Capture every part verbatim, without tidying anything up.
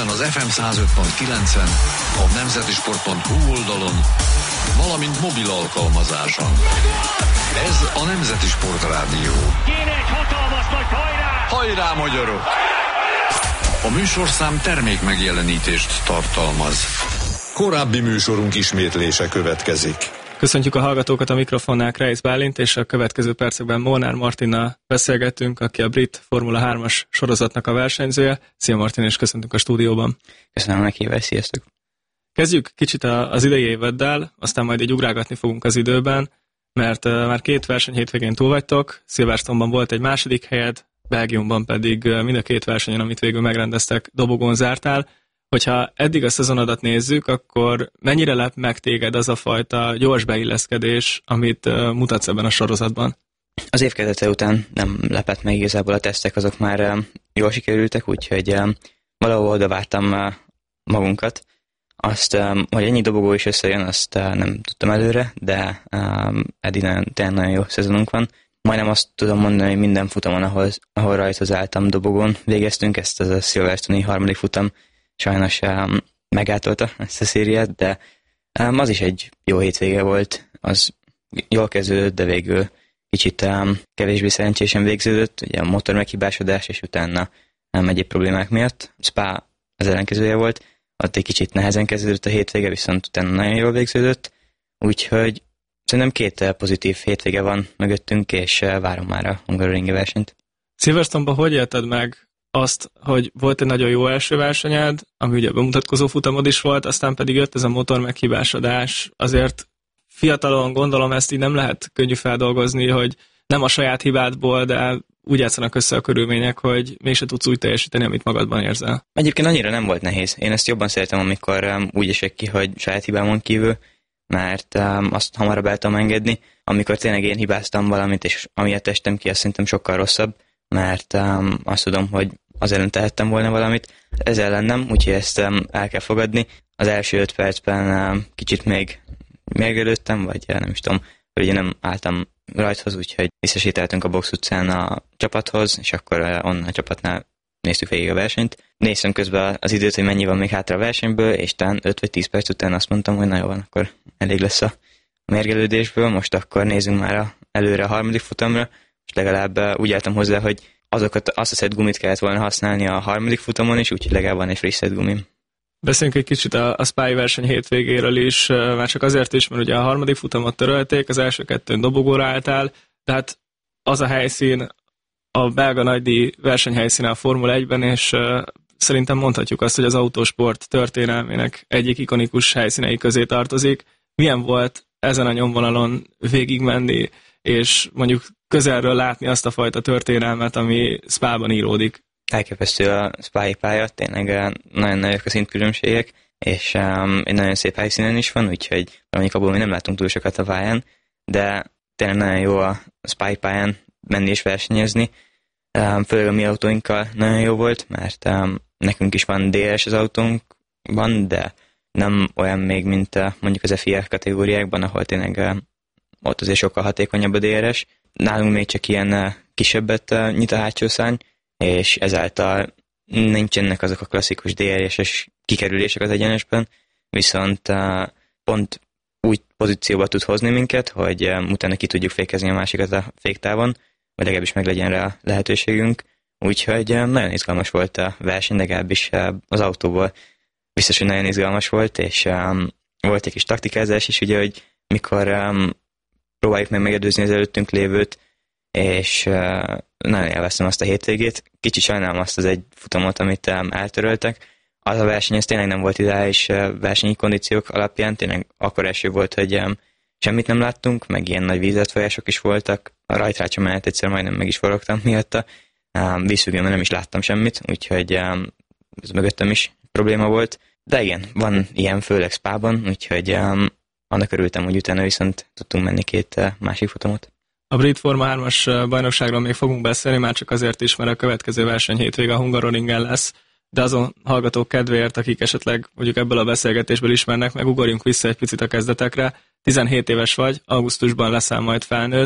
Ezen az ef em száz öt pont kilencen, a nemzeti sport pont hu oldalon, valamint mobil alkalmazáson. Ez a Nemzeti Sportrádió. Kéne egy hatalmas nagy hajrá! Hajrá, magyarok! A műsorszám termék megjelenítést tartalmaz. Korábbi műsorunk ismétlése következik. Köszöntjük a hallgatókat, a mikrofonnál Kreisz Bálint, és a következő percekben Molnár Martinnal beszélgetünk, aki a brit Formula hármas sorozatnak a versenyzője. Szia Martin, és köszöntünk a stúdióban. Köszönöm a meghívást, sziasztok! Kezdjük kicsit az idei éveddel, aztán majd így ugrálgatni fogunk az időben, mert már két verseny hétvégén túl vagytok, Silverstone-ban volt egy második helyed, Belgiumban pedig mind a két versenyen, amit végül megrendeztek, dobogón zártál. Hogyha eddig a szezonodat nézzük, akkor mennyire lep meg téged az a fajta gyors beilleszkedés, amit mutatsz ebben a sorozatban? Az év kezdete után nem lepett meg igazából, a tesztek, azok már jól sikerültek, úgyhogy valahol oda vártam magunkat. Azt, hogy ennyi dobogó is összejön, azt nem tudtam előre, de eddig nagyon, tényleg nagyon jó szezonunk van. Majdnem azt tudom mondani, hogy minden futamon, ahol, ahol rajthoz álltam, dobogón végeztünk, ezt az a Silverstone-i harmadik futam sajnos um, megáltolta ezt a szériát, de um, az is egy jó hétvége volt, az jól kezdődött, de végül kicsit um, kevésbé szerencsésen végződött, ugye a motor meghibásodás, és utána um, egyéb problémák miatt. Spa az ellenkezője volt, ott egy kicsit nehezen kezdődött a hétvége, viszont utána nagyon jól végződött, úgyhogy szerintem két pozitív hétvége van mögöttünk, és uh, várom már a Hungaroringi versenyt. Silverstone-ban hogy élted meg azt, hogy volt egy nagyon jó első versenyed, ami ugye bemutatkozó futamod is volt, aztán pedig jött ez a motor meghibásodás. Azért fiatalon gondolom ezt így nem lehet könnyű feldolgozni, hogy nem a saját hibádból, de úgy játszanak össze a körülmények, hogy mégse tudsz úgy teljesíteni, amit magadban érzel. Egyébként annyira nem volt nehéz. Én ezt jobban szeretem, amikor um, úgy esek ki, hogy saját hibámon kívül, mert um, azt hamarabb el tudom engedni. Amikor tényleg én hibáztam valamit, és amiatt estem ki, azt szerintem sokkal rosszabb, mert um, azt tudom, hogy az ellen tehettem volna valamit. Ez ellen nem, úgyhogy ezt um, el kell fogadni. Az első öt percben um, kicsit még mérgelődtem, vagy nem is tudom, hogy ugye nem álltam rajthoz, úgyhogy visszasétáltunk a box utcán a csapathoz, és akkor uh, onnan a csapatnál néztük végig a versenyt. Néztem közben az időt, hogy mennyi van még hátra a versenyből, és talán öt vagy tíz perc után azt mondtam, hogy na jó van, akkor elég lesz a mérgelődésből, most akkor nézzünk már a, előre a harmadik futamra, és legalább uh, úgy álltam hozzá, hogy azokat, azt a szett gumit kellett volna használni a harmadik futamon is, úgyhogy legalább van egy friss szett gumim. Beszéljünk egy kicsit a, a Spa verseny hétvégéről is, már csak azért is, mert ugye a harmadik futamot törölték, az első kettőn dobogóra álltál, tehát az a helyszín, a belga nagydíj versenyhelyszíne a Formula egyben, és uh, szerintem mondhatjuk azt, hogy az autósport történelmének egyik ikonikus helyszínei közé tartozik. Milyen volt ezen a nyomvonalon végigmenni, és mondjuk közelről látni azt a fajta történelmet, ami Spában íródik? Elképesztő a Spa-i pálya, tényleg nagyon nagyok a szintkülönbségek, és um, egy nagyon szép helyszínen is van, úgyhogy mondjuk abból mi nem látunk túl sokat a pályán, de tényleg nagyon jó a Spa-i pályán menni és versenyezni. Um, főleg a mi autóinkkal nagyon jó volt, mert um, nekünk is van dé er es az autónkban, de nem olyan még, mint uh, mondjuk az ef i er kategóriákban, ahol tényleg uh, ott azért sokkal hatékonyabb a dé er es. Nálunk még csak ilyen uh, kisebbet uh, nyit a hátsó szárny, és ezáltal nincsenek azok a klasszikus dé er es-es kikerülések az egyenesben, viszont uh, pont úgy pozícióba tud hozni minket, hogy uh, utána ki tudjuk fékezni a másikat a féktávon, vagy legalábbis meg legyen rá a lehetőségünk. Úgyhogy uh, nagyon izgalmas volt a verseny, legalábbis uh, az autóból biztos, hogy nagyon izgalmas volt, és um, volt egy kis taktikázás is, ugye, hogy mikor um, próbáljuk meg megelőzni az előttünk lévőt, és uh, nagyon élveztem azt a hétvégét. Kicsit sajnálom azt az egy futamot, amit um, eltöröltek. Az a verseny, ez tényleg nem volt ideális uh, versenyi kondíciók alapján, tényleg akkor eső volt, hogy um, semmit nem láttunk, meg ilyen nagy vízátfolyások is voltak. A rajtrácsa mellett egyszer majdnem meg is forogtam miatta. Um, Vízfüggőben nem is láttam semmit, úgyhogy um, ez mögöttem is probléma volt. De igen, van ilyen főleg Spában, úgyhogy um, annak örültem, hogy utána viszont tudtunk menni két uh, másik futamot. A brit Forma hármas bajnokságról még fogunk beszélni, már csak azért is, mert a következő verseny hétvége a Hungaroringen lesz, de azon hallgatók kedvéért, akik esetleg mondjuk ebből a beszélgetésből ismernek meg, ugorjunk vissza egy picit a kezdetekre. tizenhét éves vagy, augusztusban leszel majd felnőtt.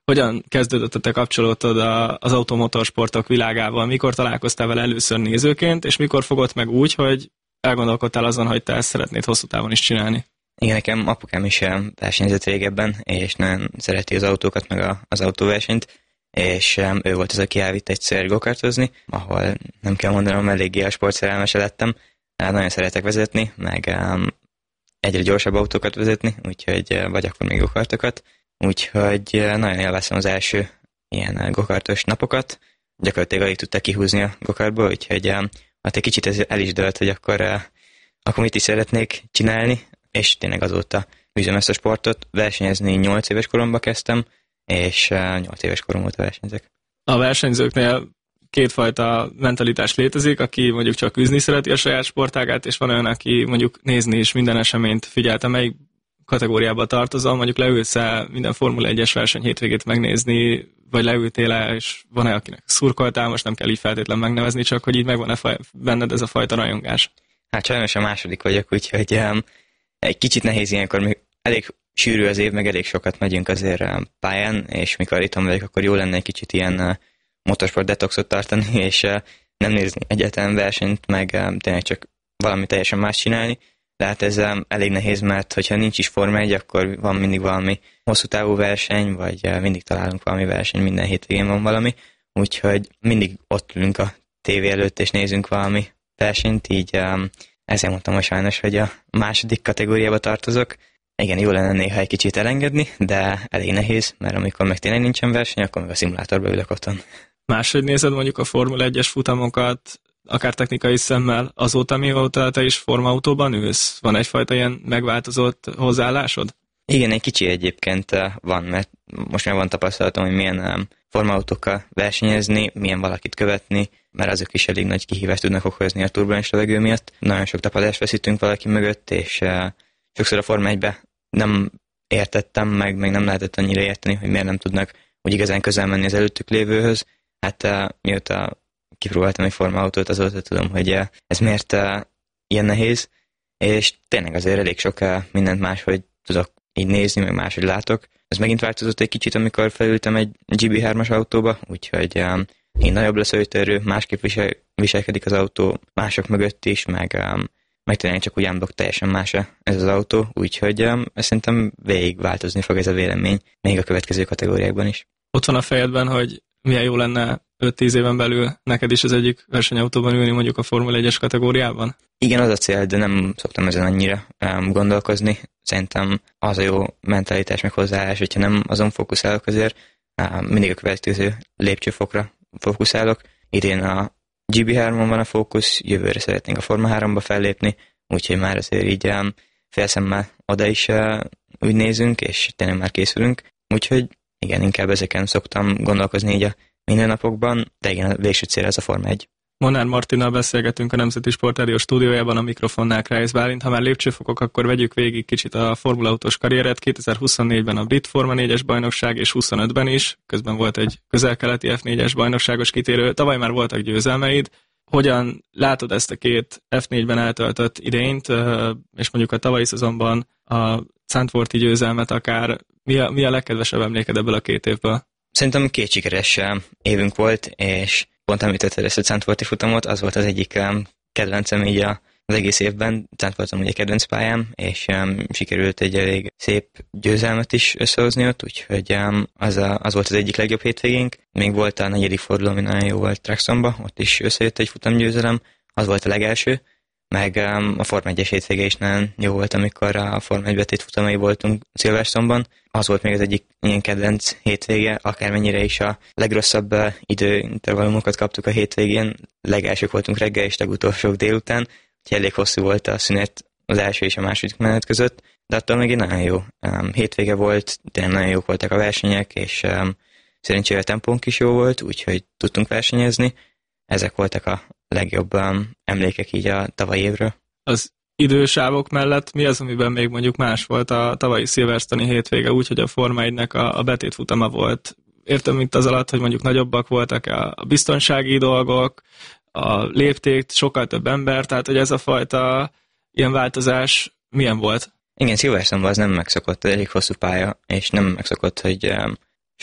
Hogyan kezdődött a te kapcsolatod az automotorsportok világával? Mikor találkoztál vele először nézőként, és mikor fogott meg úgy, hogy elgondolkodtál azon, hogy te ezt szeretnéd hosszú távon is csinálni? Igen, nekem apukám is versenyzett régebben, és nagyon szereti az autókat, meg a, az autóversenyt, és um, ő volt az, aki elvitt egyszer gokartozni, ahol nem kell mondanom, eléggé a sportszerelmese lettem. Nagyon szeretek vezetni, meg um, egyre gyorsabb autókat vezetni, úgyhogy, vagy akkor még gokartokat. Úgyhogy nagyon élveztem az első ilyen gokartos napokat. Gyakorlatilag alig tudtak kihúzni a gokartból, úgyhogy hát egy kicsit ez el is dölt, hogy akkor, akkor mit is szeretnék csinálni, és tényleg azóta űzöm ezt a sportot. Versenyezni nyolc éves koromban kezdtem, és nyolc éves korom óta versenyzek. A versenyzőknél kétfajta mentalitás létezik, aki mondjuk csak űzni szereti a saját sportágát, és van olyan, aki mondjuk nézni is minden eseményt figyelte, melyik kategóriába tartozom, mondjuk leülsz el minden Formula egyes verseny hétvégét megnézni, vagy leültél el, és van-e, akinek szurkoltál, most nem kell így feltétlen megnevezni, csak hogy így megvan-e faj, benned ez a fajta rajongás? Hát sajnos a második vagyok, úgyhogy um, egy kicsit nehéz ilyenkor, még elég sűrű az év, meg elég sokat megyünk azért um, pályán, és mikor itthon vagyok, akkor jó lenne egy kicsit ilyen uh, motorsport detoxot tartani, és uh, nem nézni egyáltalán versenyt, meg um, tényleg csak valami teljesen más csinálni. De hát ez um, elég nehéz, mert hogyha nincs is Forma egy, akkor van mindig valami hosszú távú verseny, vagy uh, mindig találunk valami verseny, minden hétvégén van valami, úgyhogy mindig ott ülünk a tévé előtt, és nézünk valami versenyt, így um, ezért mondtam most sajnos, hogy a második kategóriába tartozok. Igen, jó lenne néha egy kicsit elengedni, de elég nehéz, mert amikor meg tényleg nincsen verseny, akkor meg a szimulátorba ülök otthon. Máshogy nézed mondjuk a Formula egyes futamokat, akár technikai szemmel, azóta, mióta te is formautóban ülsz? Van egyfajta ilyen megváltozott hozzáállásod? Igen, egy kicsi egyébként van, mert most már van tapasztalatom, hogy milyen formautókkal versenyezni, milyen valakit követni, mert azok is elég nagy kihívást tudnak okozni a turbulens levegő miatt. Nagyon sok tapadást veszítünk valaki mögött, és uh, sokszor a Forma egybe nem értettem, meg, meg nem lehetett annyira érteni, hogy miért nem tudnak úgy igazán közel menni az előttük lévőhöz. Hát uh, mióta kipróbáltam egy formautót, azóta tudom, hogy uh, ez miért uh, ilyen nehéz, és tényleg azért elég sok uh, mindent máshogy tudok így nézni, meg máshogy látok. Ez megint változott egy kicsit, amikor felültem egy gé bé hármas autóba, úgyhogy um, így nagyobb lesz a ütörő, másképp visel, viselkedik az autó, mások mögött is, meg, um, meg tényleg csak úgy unblock teljesen más ez az autó, úgyhogy um, szerintem végig változni fog ez a vélemény, még a következő kategóriákban is. Ott van a fejedben, hogy milyen jó lenne öt-tíz éven belül neked is az egyik versenyautóban ülni, mondjuk a Formula egyes kategóriában? Igen, az a cél, de nem szoktam ezen annyira um, gondolkozni. Szerintem az a jó mentalitás meg hozzáállás, hogyha nem azon fókuszálok azért, um, mindig a következő lépcsőfokra fókuszálok. Idén a gé bé hármon van a fókusz, jövőre szeretnénk a Forma háromba fellépni, úgyhogy már azért így um, félszemmel oda is uh, úgy nézünk, és tényleg már készülünk. Úgyhogy igen, inkább ezeken szoktam gondolkozni így a mindennapokban, de igen, a végső cél az a Forma egy. Molnár Martinnal beszélgetünk a Nemzeti Sportrádió stúdiójában, a mikrofonnál Krájsz Bálint. Ha már lépcsőfokok, akkor vegyük végig kicsit a formulautós karrieret. kétezer-huszonnégyben a brit Forma négyes bajnokság, és huszonötben is. Közben volt egy közel-keleti ef négyes bajnokságos kitérő. Tavaly már voltak győzelmeid. Hogyan látod ezt a két ef négyben eltöltött idényt, és mondjuk a tavalyi szezonban a Zandvoorti győzelmet akár? Mi a, mi a legkedvesebb emléked ebből a két évből? Szerintem két sikeres évünk volt, és pont említetted ezt a Zandvoorti futamot, az volt az egyik kedvencem így az egész évben. Zandvoorton ugye kedvenc pályám, és um, sikerült egy elég szép győzelmet is összehozni ott, úgyhogy um, az, a, az volt az egyik legjobb hétvégénk. Még volt a negyedik forduló, ami nagyon jó volt Traxonba, ott is összejött egy futamgyőzelem, az volt a legelső, meg um, a Forma egyes hétvége is nagyon jó volt, amikor a Forma egy betét futamai voltunk Silverstone-ban. Az volt még az egyik ilyen kedvenc hétvége, akármennyire is a legrosszabb uh, időintervallumokat kaptuk a hétvégén. Legelsők voltunk reggel és legutolsók délután, úgyhogy elég hosszú volt a szünet az első és a második menet között, de attól még egy nagyon jó um, hétvége volt, tényleg nagyon jók voltak a versenyek, és um, szerencsére a tempónk is jó volt, úgyhogy tudtunk versenyezni. Ezek voltak a legjobb um, emlékek így a tavalyi évről. Az idősávok mellett mi az, amiben még mondjuk más volt a tavalyi Silverstone-i hétvége, úgyhogy a Forma egynek a, a betétfutama volt? Értem, mint az alatt, hogy mondjuk nagyobbak voltak a, a biztonsági dolgok, a lépték, sokkal több ember, tehát hogy ez a fajta ilyen változás milyen volt? Igen, Silverstone-ban az nem megszokott, elég hosszú pálya, és nem megszokott, hogy um, sok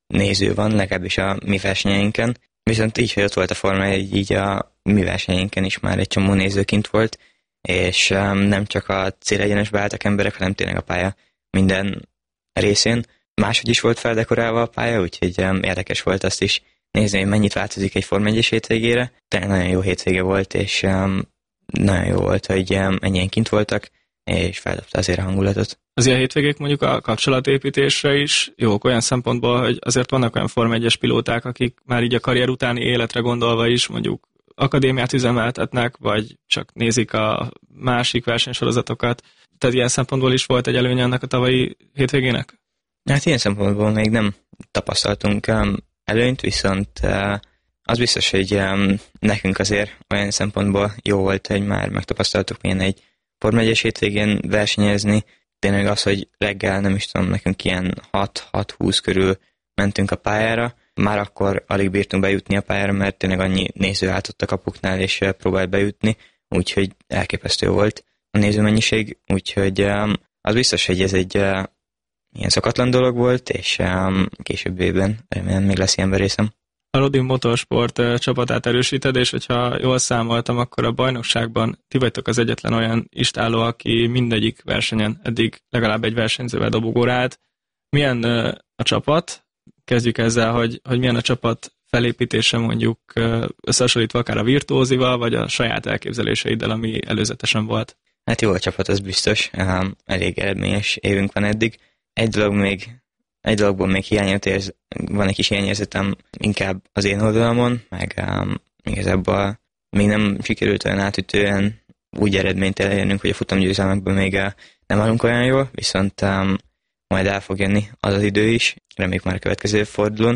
néző van, legalábbis a mi versenyeinken. Viszont így, hogy ott volt a Forma egy, így a mi versenyeinken is már egy csomó néző kint volt, és um, nem csak a célegyenesbe álltak emberek, hanem tényleg a pálya minden részén. Máshogy is volt feldekorálva a pálya, úgyhogy um, érdekes volt azt is nézni, hogy mennyit változik egy Forma egyes hétvégére. Tényleg nagyon jó hétvége volt, és um, nagyon jó volt, hogy um, ennyien kint voltak, és feldobta azért a hangulatot. Az ilyen hétvégék mondjuk a kapcsolatépítésre is jók olyan szempontból, hogy azért vannak olyan Forma egyes pilóták, akik már így a karrier utáni életre gondolva is mondjuk akadémiát üzemeltetnek, vagy csak nézik a másik versenysorozatokat. Tehát ilyen szempontból is volt egy előnye annak a tavalyi hétvégének? Hát ilyen szempontból még nem tapasztaltunk um, előnyt, viszont uh, az biztos, hogy um, nekünk azért olyan szempontból jó volt, hogy már megtapasztaltuk milyen egy Forma egyes hétvégén versenyezni. Tényleg az, hogy reggel, nem is tudom, nekünk ilyen hat-húsz körül mentünk a pályára, már akkor alig bírtunk bejutni a pályára, mert tényleg annyi néző állt ott a kapuknál, és próbált bejutni, úgyhogy elképesztő volt a nézőmennyiség, úgyhogy um, az biztos, hogy ez egy uh, ilyen szokatlan dolog volt, és um, később évben remélem még lesz ilyen berészem. A Rodin Motorsport uh, csapatát erősíted, és hogyha jól számoltam, akkor a bajnokságban ti vagytok az egyetlen olyan istálló, aki mindegyik versenyen eddig legalább egy versenyzővel dobogóra állt. Milyen uh, a csapat? Kezdjük ezzel, hogy, hogy milyen a csapat felépítése mondjuk összehasonlítva akár a virtuózival, vagy a saját elképzeléseiddel, ami előzetesen volt. Hát jó a csapat, az biztos. Elég eredményes évünk van eddig. Egy dolog még, egy dologból még hiányot érz, van egy kis hiányérzetem inkább az én oldalamon, meg um, igazából még nem sikerült olyan átütően úgy eredményt elérnünk, hogy a futamgyőzelmekben még uh, nem állunk olyan jól, viszont um, majd el fog jönni az az idő is, reméljük már a következő fordulón,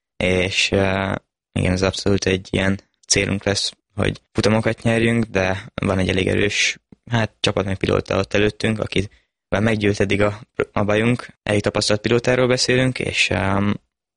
és uh, igen, ez abszolút egy ilyen célunk lesz, hogy futamokat nyerjünk, de van egy elég erős hát, csapat meg pilóta ott előttünk, akit meggyűlt eddig a, a bajunk, elég tapasztalt pilótáról beszélünk, és um,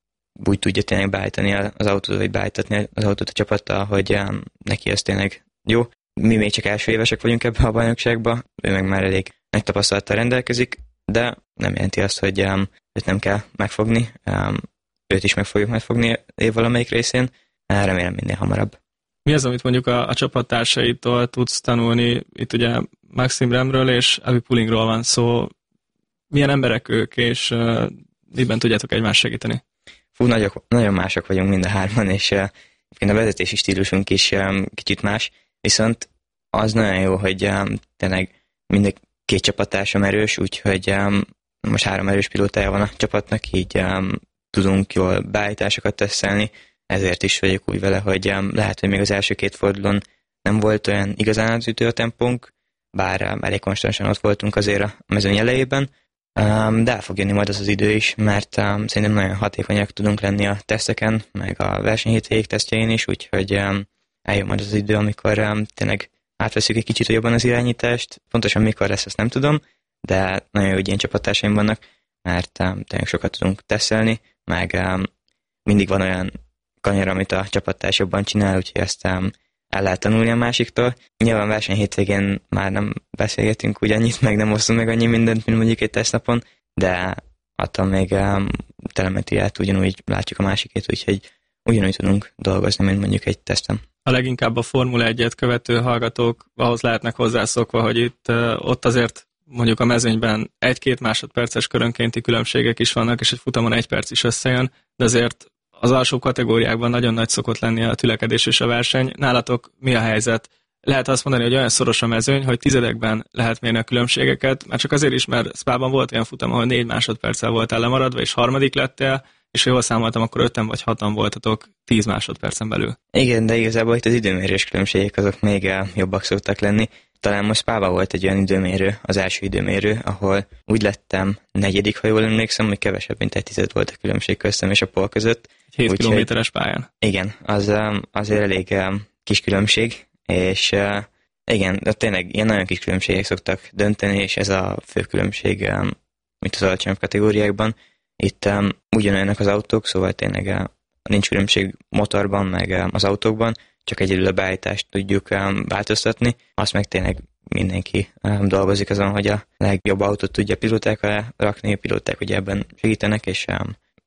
úgy tudja tényleg beállítani az autót, vagy beállítatni az autót a csapattal, hogy um, neki ez tényleg jó. Mi még csak első évesek vagyunk ebben a bajnokságban, ő meg már elég nagy tapasztalattal rendelkezik, de nem jelenti azt, hogy um, őt nem kell megfogni, um, őt is meg fogjuk megfogni év valamelyik részén, remélem minél hamarabb. Mi az, amit mondjuk a, a csapattársaitól tudsz tanulni? Itt ugye Maxim Remről és Avi Pulingról van szó. Milyen emberek ők, és uh, miben tudjátok egymást segíteni? Fú, nagyok, nagyon mások vagyunk mind a hárman, és uh, a vezetési stílusunk is um, kicsit más, viszont az nagyon jó, hogy um, tényleg mind két csapattársam erős, úgyhogy um, most három erős pilótája van a csapatnak, így um, tudunk jól beállításokat tesztelni, ezért is vagyok úgy vele, hogy um, lehet, hogy még az első két fordulón nem volt olyan igazán az ütő a tempónk, bár um, elég konstansan ott voltunk azért a mezőny elejében, um, de el fog jönni majd az az idő is, mert um, szerintem nagyon hatékonyak tudunk lenni a teszteken, meg a versenyhétvégék tesztjein is, úgyhogy um, eljön majd az az idő, amikor um, tényleg átveszünk egy kicsit jobban az irányítást, pontosan mikor lesz, azt nem tudom, de nagyon jó, hogy ilyen csapattársaim vannak, mert um, tényleg sokat tudunk tesztelni, meg um, mindig van olyan kanyar, amit a csapattárs jobban csinál, úgyhogy ezt um, el lehet tanulni a másiktól. Nyilván verseny hétvégén már nem beszélgetünk úgy annyit, meg nem osztunk meg annyi mindent, mint mondjuk egy tesztnapon, de attól még um, telemetriát ugyanúgy látjuk a másikét, úgyhogy ugyanúgy tudunk dolgozni, mint mondjuk egy tesztem. A leginkább a Formula egyet követő hallgatók ahhoz lehetnek hozzászokva, hogy itt uh, ott azért mondjuk a mezőnyben egy-két másodperces körönkénti különbségek is vannak, és egy futamon egy perc is összejön, de azért az alsó kategóriákban nagyon nagy szokott lenni a tülekedés és a verseny. Nálatok mi a helyzet? Lehet azt mondani, hogy olyan szoros a mezőny, hogy tizedekben lehet mérni a különbségeket, már csak azért is, mert Spában volt olyan futam, ahol négy másodperccel voltál lemaradva, és harmadik lettél, és ha jól számoltam, akkor öten vagy hatan voltatok tíz másodpercen belül. Igen, de igazából itt az időmérés különbségek azok még jobbak szoktak lenni. Talán most Spában volt egy olyan időmérő, az első időmérő, ahol úgy lettem negyedik, ha jól emlékszem, hogy kevesebb, mint egy tized volt a különbség köztem és a pol között. hét kilométeres pályán. Igen, az azért elég kis különbség, és igen, de tényleg ilyen nagyon kis különbségek szoktak dönteni, és ez a fő különbség, mint az alacsonyabb kategóriákban. Itt um, ugyanolyanak az autók, szóval tényleg uh, nincs különbség motorban, meg uh, az autókban, csak egyedül a beállítást tudjuk um, változtatni. Azt meg tényleg mindenki um, dolgozik azon, hogy a legjobb autót tudja pilóták alá rakni, a pilóták ugye ebben segítenek, és um,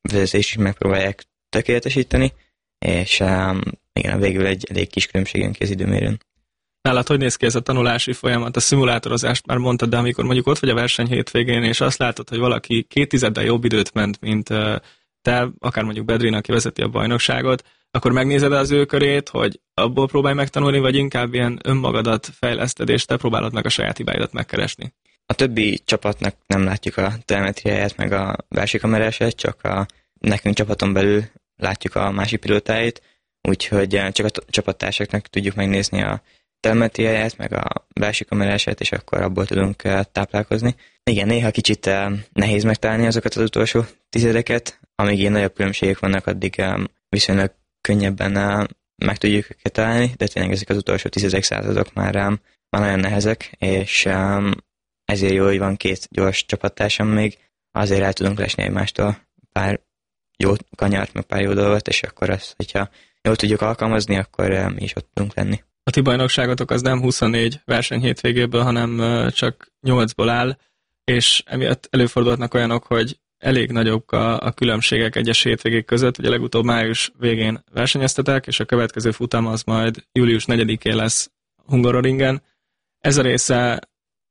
vezetést is megpróbálják tökéletesíteni, és um, igen, végül egy elég kis különbség jön ki az időmérőn. Nálad hogy néz ki ez a tanulási folyamat? A szimulátorozást már mondtad, de amikor mondjuk ott vagy a verseny hétvégén, és azt látod, hogy valaki két tizeddel jobb időt ment, mint te, akár mondjuk Bedrin, aki vezeti a bajnokságot, akkor megnézed az ő körét, hogy abból próbálj megtanulni, vagy inkább ilyen önmagadat fejleszted, és te próbálod meg a saját hibáidat megkeresni? A többi csapatnak nem látjuk a telemetriáját, meg a belső kamerását, csak a nekünk csapaton belül látjuk a másik pilótáit, úgyhogy csak a csapattársaknak tudjuk megnézni a telemetriáját, meg a belső kamerását, és akkor abból tudunk táplálkozni. Igen, néha kicsit nehéz megtalálni azokat az utolsó tizedeket, amíg ilyen nagyobb különbségek vannak, addig viszonylag könnyebben meg tudjuk őket találni, de tényleg ezek az utolsó tizedek, századok már, már nagyon nehezek, és ezért jó, hogy van két gyors csapattársam még, azért el tudunk lesni egymástól pár jó kanyart, meg pár jó dolgot, és akkor azt, hogyha jól tudjuk alkalmazni, akkor mi is ott tudunk lenni. A ti bajnokságotok az nem huszonnégy verseny hétvégéből, hanem csak nyolcból áll, és emiatt előfordulhatnak olyanok, hogy elég nagyobb a, a különbségek egyes hétvégék között. Ugye legutóbb május végén versenyeztetek, és a következő futam az majd július negyedikén lesz Hungaroringen. Ez a része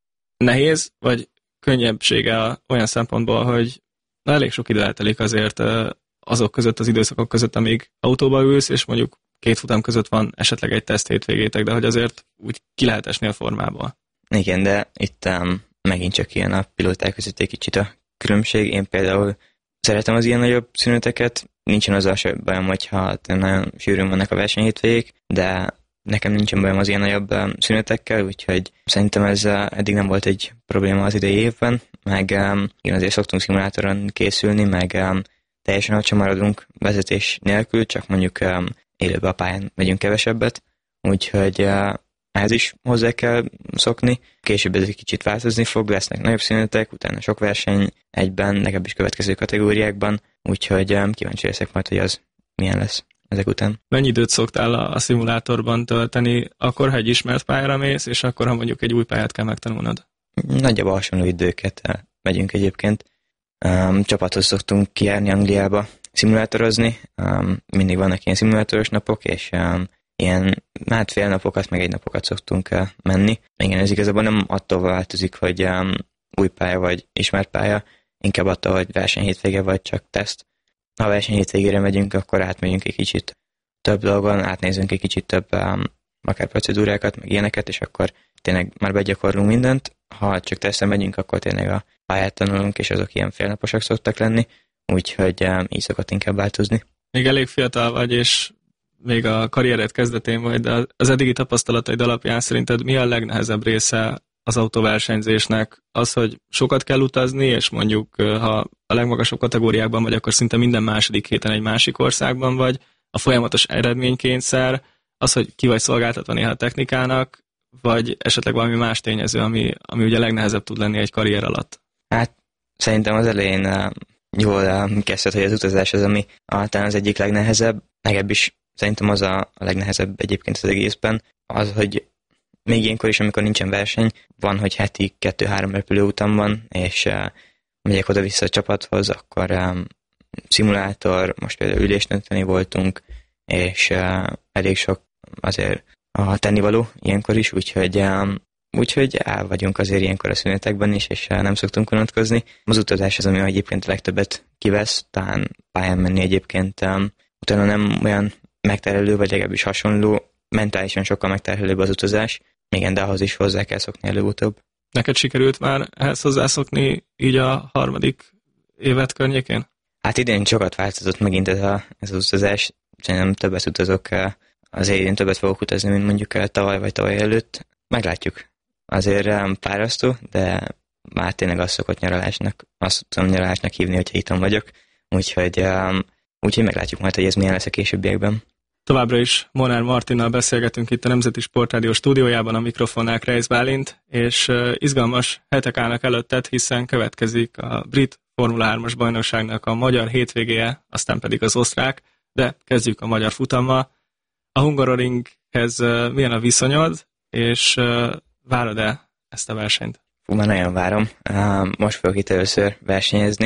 nehéz, vagy könnyebbsége olyan szempontból, hogy na, elég sok idő eltelik azért azok között, az időszakok között, amíg autóba ülsz, és mondjuk két futam között van esetleg egy teszt hétvégétek, de hogy azért úgy ki lehet esni a formából. Igen, de itt um, megint csak ilyen a pilóták között egy kicsit a különbség. Én például szeretem az ilyen nagyobb szüneteket, nincsen az a bajom, hogyha nagyon sűrűn vannak a verseny hétvégék, de nekem nincsen bajom az ilyen nagyobb um, szünetekkel, úgyhogy szerintem ez uh, eddig nem volt egy probléma az idei évben, meg um, igen, azért szoktunk szimulátoron készülni, meg um, teljesen ott sem maradunk vezetés nélkül, csak mondjuk um, élőben a pályán megyünk kevesebbet, úgyhogy uh, ehhez is hozzá kell szokni. Később ez egy kicsit változni fog, lesznek nagyobb szünetek, utána sok verseny egyben, legalábbis következő kategóriákban, úgyhogy um, kíváncsi leszek majd, hogy az milyen lesz ezek után. Mennyi időt szoktál a, a szimulátorban tölteni, akkor, ha egy ismert pályára mész, és akkor, ha mondjuk egy új pályát kell megtanulnod? Nagyjából hasonló időket megyünk egyébként. Um, csapathoz szoktunk kijárni Angliába szimulátorozni, um, mindig vannak ilyen szimulátoros napok, és um, ilyen hát fél napokat, meg egy napokat szoktunk uh, menni. Igen, ez igazából nem attól változik, hogy um, új pálya vagy ismert pálya, inkább attól, hogy verseny hétvége vagy csak teszt. Ha verseny hétvégére megyünk, akkor átmegyünk egy kicsit több dolgon, átnézünk egy kicsit több um, akár procedúrákat, meg ilyeneket, és akkor tényleg már begyakorlunk mindent. Ha csak tesztre megyünk, akkor tényleg a pályát tanulunk, és azok ilyen félnaposak szoktak lenni, úgyhogy um, így szokott inkább változni. Még elég fiatal vagy, és még a karriered kezdetén vagy, de az eddigi tapasztalataid alapján szerinted mi a legnehezebb része az autóversenyzésnek? Az, hogy sokat kell utazni, és mondjuk ha a legmagasabb kategóriákban vagy, akkor szinte minden második héten egy másik országban vagy, a folyamatos eredménykényszer, az, hogy ki vagy szolgáltatva néha a technikának, vagy esetleg valami más tényező, ami, ami ugye legnehezebb tud lenni egy karrier alatt? Hát szerintem az elején uh, jól uh, kezdted, hogy az utazás az, ami talán az egyik legnehezebb, legalábbis szerintem az a, a legnehezebb egyébként az egészben, az, hogy még ilyenkor is, amikor nincsen verseny, van, hogy heti kettő-három repülőutam van, és uh, megyek oda-vissza a csapathoz, akkor um, szimulátor, most például ülésdönteni voltunk, és uh, elég sok azért a tennivaló ilyenkor is, úgyhogy, um, úgyhogy el vagyunk azért ilyenkor a szünetekben is, és uh, nem szoktunk unatkozni. Az utazás az, ami egyébként a legtöbbet kivesz, talán pályán menni egyébként um, utána nem olyan megterhelő, vagy legalábbis hasonló, mentálisan sokkal megterhelőbb az utazás, igen, de ahhoz is hozzá kell szokni előbb-utóbb. Neked sikerült már ehhez hozzászokni így a harmadik évet környékén? Hát idén sokat változott megint ez, a, ez az utazás, szerintem többet utazok, azért én többet fogok utazni, mint mondjuk tavaly vagy tavaly előtt. Meglátjuk. Azért párasztó, de már tényleg azt szokott nyaralásnak, azt tudom nyaralásnak hívni, hogyha itthon vagyok, úgyhogy, úgyhogy meglátjuk majd, hogy ez milyen lesz a későbbiekben. Továbbra is Molnár Martinnal beszélgetünk itt a Nemzeti Sportrádió stúdiójában, a mikrofonnál Kreisz Bálint, és izgalmas hetek állnak előtted, hiszen következik a brit Formula hármas bajnokságnak a magyar hétvégéje, aztán pedig az osztrák, de kezdjük a magyar futammal. A Hungaroringhez milyen a viszonyod, és várod-e ezt a versenyt? Fú, már nagyon várom. Most fogok itt először versenyezni,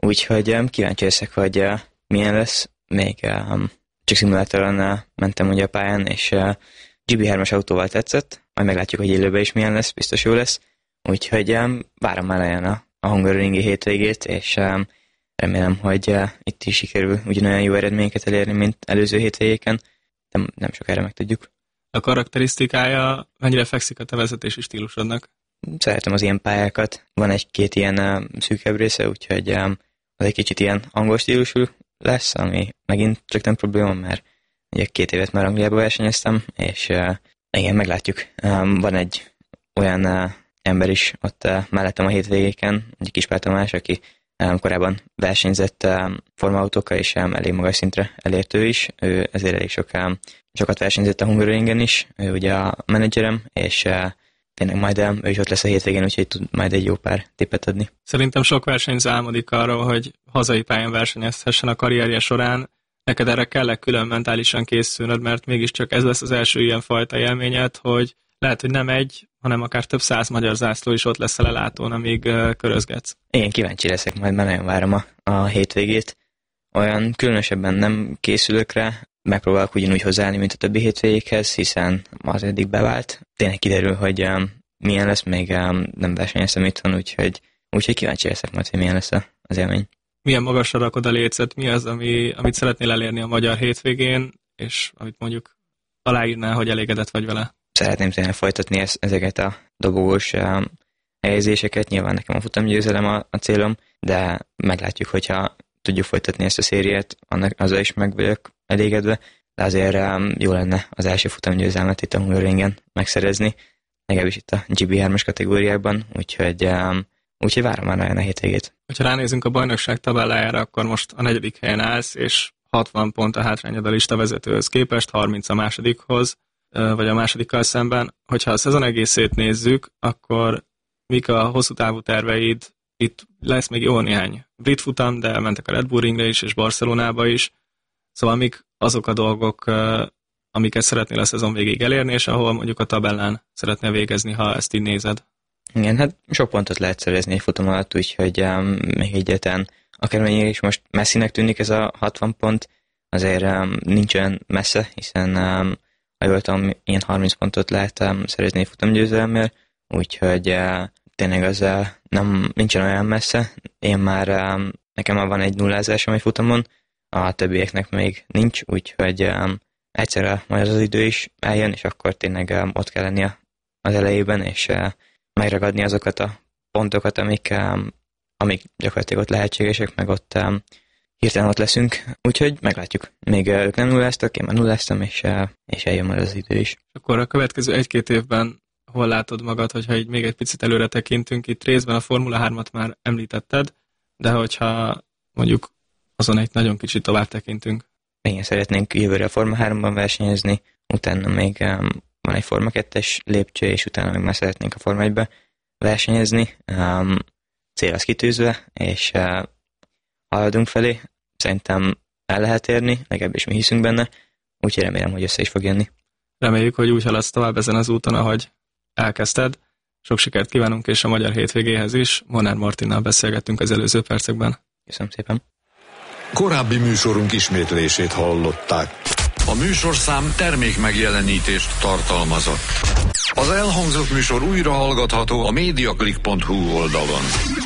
úgyhogy um, kíváncsi leszek, hogy uh, milyen lesz. Még um, csak szimulátoron uh, mentem ugye a pályán, és uh, gé bé hármas autóval tetszett, majd meglátjuk, hogy élőben is milyen lesz, biztos jó lesz. Úgyhogy um, várom már nagyon a, a Hungaroringi hétvégét, és um, remélem, hogy uh, itt is sikerül ugyanolyan jó eredményeket elérni, mint előző hétvégéken, de nem sokára megtudjuk. A karakterisztikája mennyire fekszik a te vezetési stílusodnak? Szeretem az ilyen pályákat. Van egy-két ilyen uh, szűkebb része, úgyhogy um, az egy kicsit ilyen angol stílusú lesz, ami megint csak nem probléma, mert ugye két évet már Angliába versenyeztem, és uh, igen, meglátjuk. Um, van egy olyan uh, ember is ott uh, mellettem a hétvégéken, egy Kispál Tamás, aki um, korábban versenyzett um, formautókkal, és um, elég magas szintre elért ő is. Ő ezért elég sok, um, sokat versenyzett a Hungaroringen is, ő ugye a menedzserem, és uh, tényleg majd ő is ott lesz a hétvégén, úgyhogy tud majd egy jó pár tippet adni. Szerintem sok versenyző álmodik arról, hogy hazai pályán versenyezhessen a karrierje során. Neked erre kell külön mentálisan készülnöd, mert mégiscsak ez lesz az első ilyen fajta élményed, hogy lehet, hogy nem egy, hanem akár több száz magyar zászló is ott lesz a lelátón, amíg uh, körözgetsz. Igen, kíváncsi leszek, majd már nagyon várom a, a hétvégét. Olyan különösebben nem készülök rá, megpróbálok ugyanúgy hozzáállni, mint a többi hétvégékhez, hiszen az eddig bevált. Tényleg kiderül, hogy um, milyen lesz, még um, nem versenyeztem itthon, úgyhogy, úgyhogy kíváncsi leszek majd, hogy milyen lesz az élmény. Milyen magasra rakod a lécet, mi az, ami, amit szeretnél elérni a magyar hétvégén, és amit mondjuk aláírnál, hogy elégedett vagy vele? Szeretném tényleg folytatni ezt, ezeket a dobogós um, helyezéseket, nyilván nekem a futamgyőzelem a, a célom, de meglátjuk, hogyha tudjuk folytatni ezt a szériát, annak azzal is meg vagyok elégedve, de azért um, jó lenne az első futamgyőzelmet itt a Hungaroringen megszerezni, legalábbis itt a gé bé hármas kategóriákban, úgyhogy, um, úgyhogy várom már nagyon a hétvégét. Ha ránézünk a bajnokság tabellájára, akkor most a negyedik helyen állsz, és hatvan pont a hátrányod a listavezetőhöz képest, harminc a másodikhoz, vagy a másodikkal szemben. Hogyha a szezon egészét nézzük, akkor mik a hosszú távú terveid? Itt lesz még jó néhány brit futam, de mentek a Red Bull Ringre is, és Barcelonába is. Szóval mik azok a dolgok, amiket szeretnél a szezon végig elérni, és ahol mondjuk a tabellán szeretnél végezni, ha ezt így nézed? Igen, hát sok pontot lehet szerezni egy futam alatt, úgyhogy um, még egyáltalán akármennyire is most messzinek tűnik ez a hatvan pont, azért um, nincs olyan messze, hiszen um, ha jól tudom, ilyen harminc pontot lehet um, szerezni egy futamgyőzelemmel, úgyhogy uh, tényleg az uh, nem, nincsen olyan messze. Én már, um, nekem már van egy nullázásom egy futamon, a többieknek még nincs, úgyhogy um, egyszerre majd az idő is eljön, és akkor tényleg um, ott kell lenni az elejében, és uh, megragadni azokat a pontokat, amik, um, amik gyakorlatilag ott lehetségesek, meg ott um, hirtelen ott leszünk. Úgyhogy meglátjuk. Még uh, ők nem nulláztak, én már nulláztam, és, uh, és eljön majd az idő is. Akkor a következő egy-két évben hol látod magad, hogyha így még egy picit előre tekintünk? Itt részben a Formula hármat már említetted, de hogyha mondjuk azon egy nagyon kicsit tovább tekintünk. Igen, szeretnénk jövőre a Forma háromban versenyezni, utána még um, van egy Forma kettes lépcső, és utána még már szeretnénk a Forma egybe versenyezni. Um, cél az kitűzve, és uh, haladunk felé. Szerintem el lehet érni, legalábbis mi hiszünk benne, úgyhogy remélem, hogy össze is fog jönni. Reméljük, hogy úgy haladsz tovább ezen az úton, ahogy elkezdted. Sok sikert kívánunk, és a magyar hétvégéhez is. Molnár Martinnal beszélgettünk az előző percekben. Köszönöm szépen. Korábbi műsorunk ismétlését hallották. A műsorszám termék megjelenítést tartalmazott. Az elhangzott műsor újra hallgatható a mediaclick pont hu oldalon.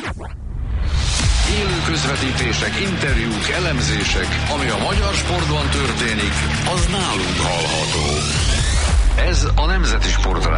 Élő közvetítések, interjúk, elemzések, ami a magyar sportban történik, az nálunk hallható. Ez a Nemzeti Sportrádió.